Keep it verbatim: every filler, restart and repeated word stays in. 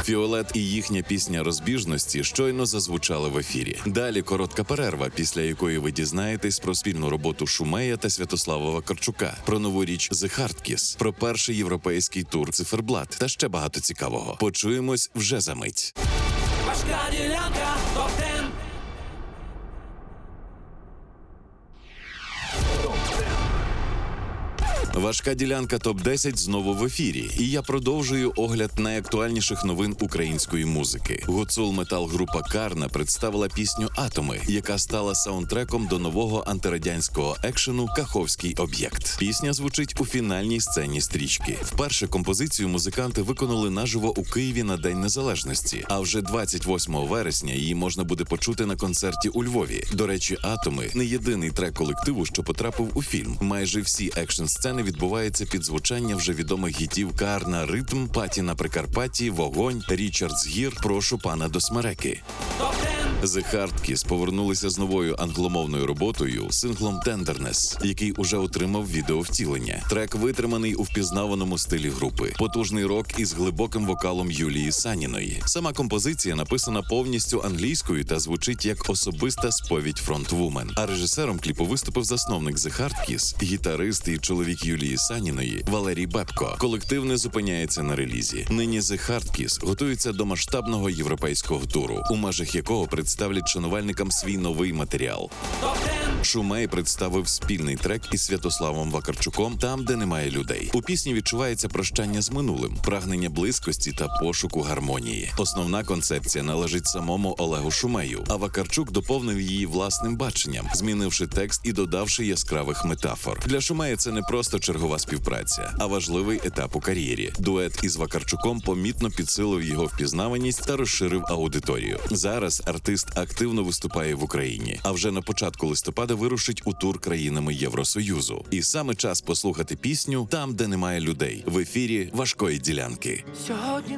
Фіолет і їхня пісня «Розбіжності» щойно зазвучали в ефірі. Далі коротка перерва, після якої ви дізнаєтесь про спільну роботу Шумея та Святослава Вакарчука, про нову річ «The Hard Kiss», про перший європейський тур «Циферблат» та ще багато цікавого. Почуємось вже за мить. Важка ділянка, топ-десять. Важка ділянка топ десять знову в ефірі, і я продовжую огляд найактуальніших новин української музики. Гуцул метал-група «Карна» представила пісню «Атоми», яка стала саундтреком до нового антирадянського екшену «Каховський об'єкт». Пісня звучить у фінальній сцені стрічки. Вперше композицію музиканти виконали наживо у Києві на День Незалежності, а вже двадцять восьмого вересня її можна буде почути на концерті у Львові. До речі, «Атоми» – не єдиний трек колективу, що потрапив у фільм. Майже всі екшн-сцени відбувається під звучання вже відомих гітів «Карна Ритм», «Паті на Прикарпатті», «Вогонь», «Річардс Гір», «Прошу пана до смереки». The Hard Kiss повернулися з новою англомовною роботою, синглом «Tenderness», який уже отримав відеовтілення. Трек витриманий у впізнаваному стилі групи. Потужний рок із глибоким вокалом Юлії Саніної. Сама композиція написана повністю англійською та звучить як особиста сповідь фронтвумен. А режисером кліпу виступив засновник The Hard Kiss, гітарист і чоловік Юлії Саніної Валерій Бебко. Колектив не зупиняється на релізі. Нині The Hard Kiss готується до масштабного європейського туру, у межах якого представлять шанувальникам свій новий матеріал. Шумей представив спільний трек із Святославом Вакарчуком «Там, де немає людей». У пісні відчувається прощання з минулим, прагнення близькості та пошуку гармонії. Основна концепція належить самому Олегу Шумею, а Вакарчук доповнив її власним баченням, змінивши текст і додавши яскравих метафор. Для Шумея це не просто чергова співпраця, а важливий етап у кар'єрі. Дует із Вакарчуком помітно підсилив його впізнаваність та розширив аудиторію. Зараз артист активно виступає в Україні, а вже на початку листопада вирушить у тур країнами Євросоюзу. І саме час послухати пісню «Там, де немає людей» в ефірі «Важкої ділянки». Сьогодні